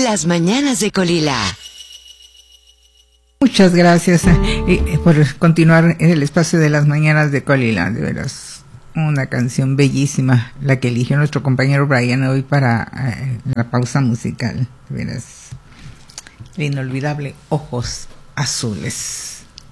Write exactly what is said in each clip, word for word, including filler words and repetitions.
Las mañanas de Colila. Muchas gracias eh, por continuar en el espacio de las mañanas de Colila. De veras, una canción bellísima, la que eligió nuestro compañero Brian hoy para eh, la pausa musical. De veras, la inolvidable Ojos Azules.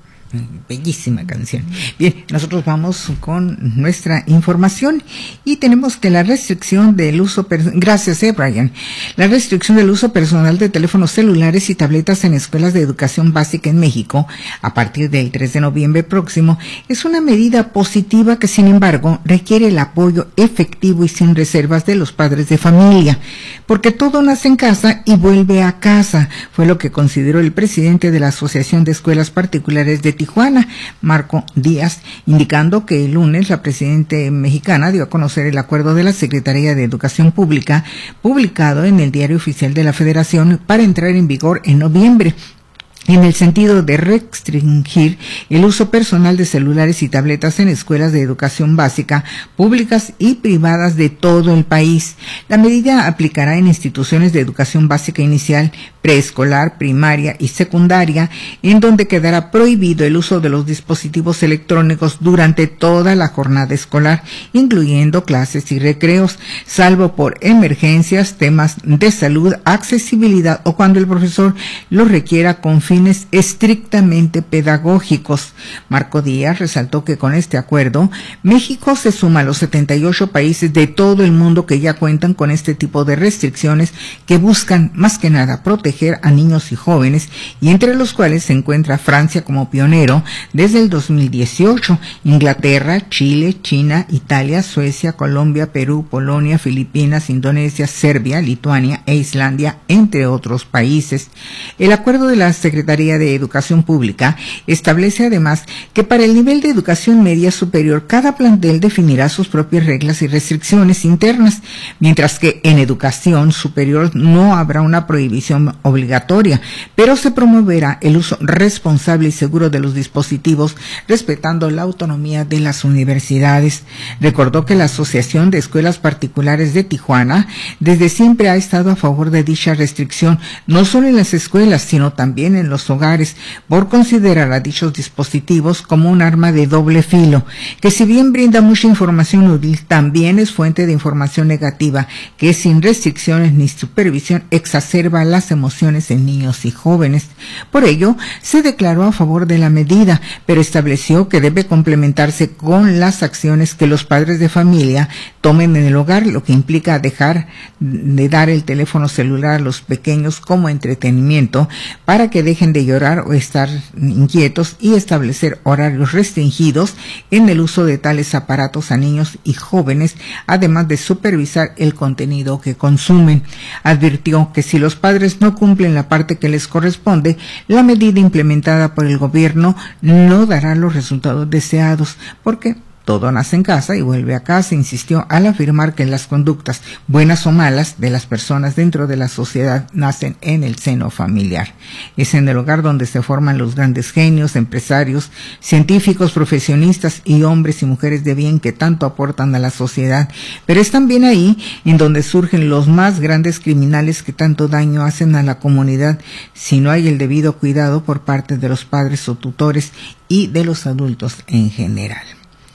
Bellísima canción. Bien, nosotros vamos con nuestra información y tenemos que la restricción del uso, gracias eh Brian, la restricción del uso personal de teléfonos celulares y tabletas en escuelas de educación básica en México a partir del tres de noviembre próximo es una medida positiva que sin embargo requiere el apoyo efectivo y sin reservas de los padres de familia, porque todo nace en casa y vuelve a casa, fue lo que consideró el presidente de la Asociación de Escuelas Particulares de Tijuana, Marco Díaz, indicando que el lunes la presidenta mexicana dio a conocer el acuerdo de la Secretaría de Educación Pública, publicado en el Diario Oficial de la Federación, para entrar en vigor en noviembre, en el sentido de restringir el uso personal de celulares y tabletas en escuelas de educación básica, públicas y privadas de todo el país. La medida aplicará en instituciones de educación básica inicial, preescolar, primaria y secundaria, en donde quedará prohibido el uso de los dispositivos electrónicos durante toda la jornada escolar, incluyendo clases y recreos, salvo por emergencias, temas de salud, accesibilidad o cuando el profesor lo requiera con fines estrictamente pedagógicos. Marco Díaz resaltó que con este acuerdo, México se suma a los setenta y ocho países de todo el mundo que ya cuentan con este tipo de restricciones que buscan más que nada proteger a niños y jóvenes, y entre los cuales se encuentra Francia como pionero desde el dos mil dieciocho, Inglaterra, Chile, China, Italia, Suecia, Colombia, Perú, Polonia, Filipinas, Indonesia, Serbia, Lituania e Islandia, entre otros países. El acuerdo de la Secretaría de Educación Pública establece además que para el nivel de educación media superior cada plantel definirá sus propias reglas y restricciones internas, mientras que en educación superior no habrá una prohibición obligatoria, pero se promoverá el uso responsable y seguro de los dispositivos, respetando la autonomía de las universidades. Recordó que la Asociación de Escuelas Particulares de Tijuana desde siempre ha estado a favor de dicha restricción, no solo en las escuelas, sino también en los hogares, por considerar a dichos dispositivos como un arma de doble filo, que si bien brinda mucha información útil, también es fuente de información negativa, que sin restricciones ni supervisión exacerba las emociones en niños y jóvenes. Por ello, se declaró a favor de la medida, pero estableció que debe complementarse con las acciones que los padres de familia tomen en el hogar, lo que implica dejar de dar el teléfono celular a los pequeños como entretenimiento para que dejen de llorar o estar inquietos, y establecer horarios restringidos en el uso de tales aparatos a niños y jóvenes, además de supervisar el contenido que consumen. Advirtió que si los padres no cumplen la parte que les corresponde, la medida implementada por el gobierno no dará los resultados deseados, porque todo nace en casa y vuelve a casa, insistió, al afirmar que las conductas, buenas o malas, de las personas dentro de la sociedad nacen en el seno familiar. Es en el hogar donde se forman los grandes genios, empresarios, científicos, profesionistas y hombres y mujeres de bien que tanto aportan a la sociedad, pero es también ahí en donde surgen los más grandes criminales que tanto daño hacen a la comunidad si no hay el debido cuidado por parte de los padres o tutores y de los adultos en general.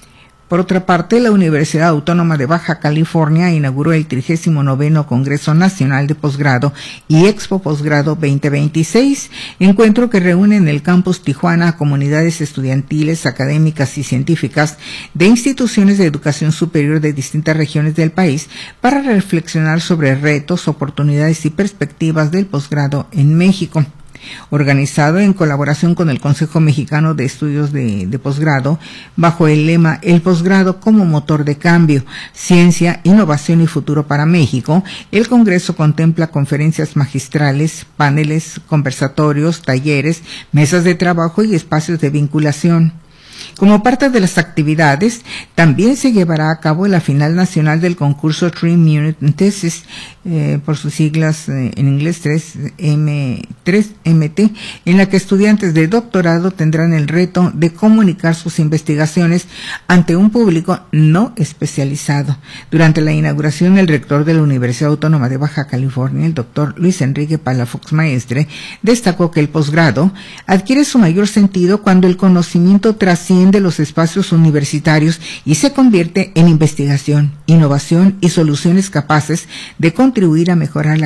Por otra parte, la Universidad Autónoma de Baja California inauguró el trigésimo noveno Congreso Nacional de Posgrado y Expo Posgrado veinte veintiséis, encuentro que reúne en el campus Tijuana a comunidades estudiantiles, académicas y científicas de instituciones de educación superior de distintas regiones del país para reflexionar sobre retos, oportunidades y perspectivas del posgrado en México. Organizado en colaboración con el Consejo Mexicano de Estudios de, de Posgrado, bajo el lema El posgrado como motor de cambio, ciencia, innovación y futuro para México, el Congreso contempla conferencias magistrales, paneles, conversatorios, talleres, mesas de trabajo y espacios de vinculación. Como parte de las actividades, también se llevará a cabo la final nacional del concurso Three Minute Thesis, eh, por sus siglas eh, en inglés tres M T, en la que estudiantes de doctorado tendrán el reto de comunicar sus investigaciones ante un público no especializado. Durante la inauguración, el rector de la Universidad Autónoma de Baja California, el doctor Luis Enrique Palafox Maestre, destacó que el posgrado adquiere su mayor sentido cuando el conocimiento trasciende los espacios universitarios y se convierte en investigación, innovación y soluciones capaces de contribuir a mejorar la